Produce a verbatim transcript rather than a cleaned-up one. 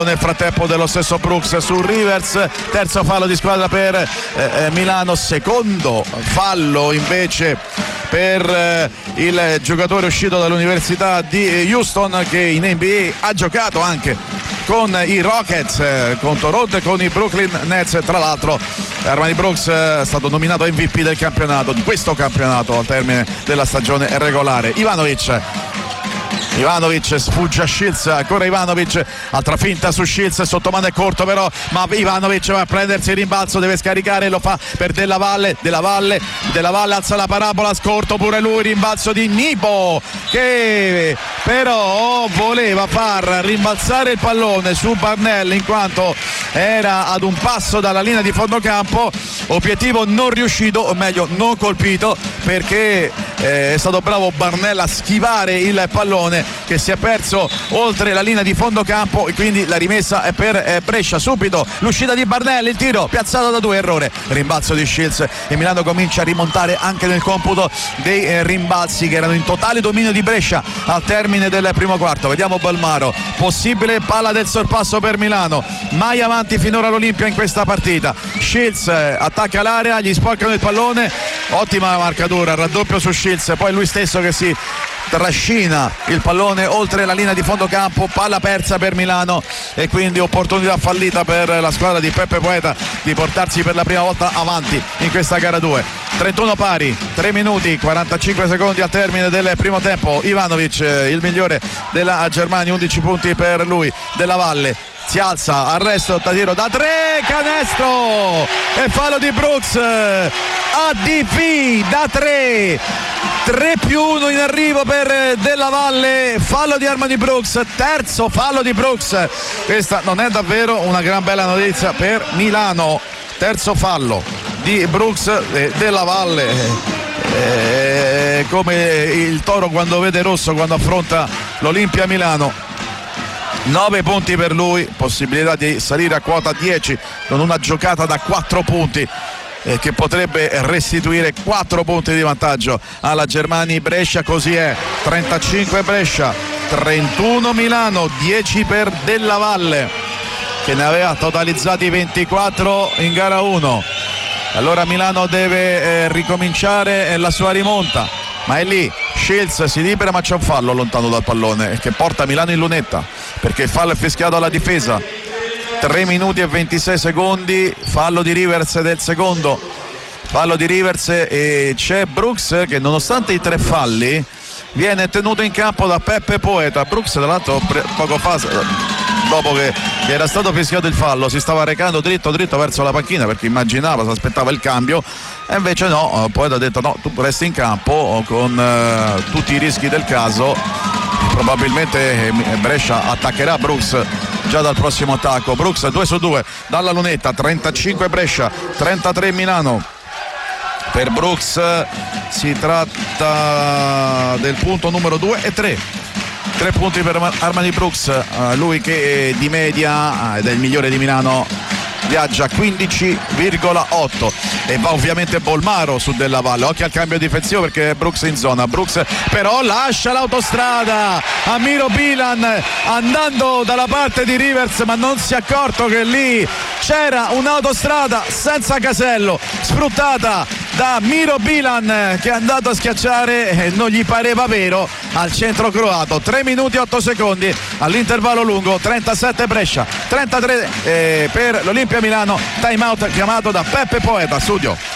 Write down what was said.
nel frattempo dello stesso Brooks su Rivers. Terzo fallo di squadra per eh, eh, Milano, secondo fallo invece per eh, il giocatore uscito dall'università di Houston, che in N B A ha giocato anche con i Rockets, eh, con Toronto e con i Brooklyn Nets. Tra l'altro Armani Brooks è stato nominato M V P del campionato, di questo campionato, al termine della stagione regolare. Ivanovic Ivanovic sfugge a Shields, ancora Ivanovic, altra finta su Shields, sottomano è corto però, ma Ivanovic va a prendersi il rimbalzo, deve scaricare, lo fa per Della Valle, Della Valle, Della Valle alza la parabola, scorto pure lui, rimbalzo di Nibo che però voleva far rimbalzare il pallone su Barnell in quanto era ad un passo dalla linea di fondo campo, obiettivo non riuscito, o meglio non colpito, perché eh, è stato bravo Barnell a schivare il pallone che si è perso oltre la linea di fondo campo, e quindi la rimessa è per eh, Brescia. Subito l'uscita di Barnell, il tiro piazzato da due, errore, rimbalzo di Shields e Milano comincia a rimontare anche nel computo dei eh, rimbalzi che erano in totale dominio di Brescia al termine del primo quarto. Vediamo Balmaro, possibile palla del sorpasso per Milano, mai avanti finora l'Olimpia in questa partita. Shields eh, attacca l'area, gli sporcano il pallone, ottima marcatura, raddoppio su Shields, poi lui stesso che si trascina il pallone oltre la linea di fondo campo, palla persa per Milano e quindi opportunità fallita per la squadra di Peppe Poeta di portarsi per la prima volta avanti in questa gara due. trentuno pari, tre minuti quarantacinque secondi al termine del primo tempo. Ivanovic, il migliore della Germania, undici punti per lui. Della Valle si alza, arresto da tiro da tre, canestro e fallo di Brooks. A D P da tre, tre più uno in arrivo per Della Valle, fallo di Armani Brooks, terzo fallo di Brooks. Questa non è davvero una gran bella notizia per Milano, terzo fallo di Brooks e Della Valle eh, come il toro quando vede rosso quando affronta l'Olimpia Milano. nove punti per lui, possibilità di salire a quota dieci con una giocata da quattro punti eh, che potrebbe restituire quattro punti di vantaggio alla Germani Brescia. Così è, trentacinque Brescia, trentuno Milano, dieci per Della Valle che ne aveva totalizzati ventiquattro in gara uno. Allora Milano deve eh, ricominciare la sua rimonta, ma è lì Shields, si libera ma c'è un fallo lontano dal pallone che porta Milano in lunetta perché il fallo è fischiato alla difesa. Tre minuti e ventisei secondi, fallo di Rivers del secondo, fallo di Rivers e c'è Brooks che nonostante i tre falli viene tenuto in campo da Peppe Poeta. Brooks tra l'altro pre- poco fa, dopo che era stato fischiato il fallo, si stava recando dritto dritto verso la panchina perché immaginava, si aspettava il cambio, e invece no, Poeta ha detto no, tu resti in campo con uh, tutti i rischi del caso. Probabilmente Brescia attaccherà Brooks già dal prossimo attacco. Brooks due su due dalla lunetta, trentacinque Brescia, trentatré Milano. Per Brooks si tratta del punto numero due e tre. Tre punti per Armani Brooks, lui che di media ed è il migliore di Milano viaggia quindici virgola otto e va ovviamente Bolmaro su Della Valle. Occhio al cambio difensivo perché Brooks in zona. Brooks però lascia l'autostrada a Miro Bilan andando dalla parte di Rivers, ma non si è accorto che lì c'era un'autostrada senza casello sfruttata da Miro Bilan che è andato a schiacciare e non gli pareva vero al centro croato. Tre minuti otto secondi all'intervallo lungo, trentasette Brescia, trentatré eh, per l'Olimpia Milano. Time out chiamato da Peppe Poeta. Studio.